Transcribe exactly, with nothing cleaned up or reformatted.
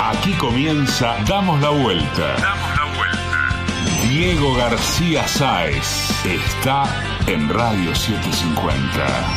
Aquí comienza Damos la Vuelta. Damos la vuelta. Diego García Sáez está en Radio setecientos cincuenta.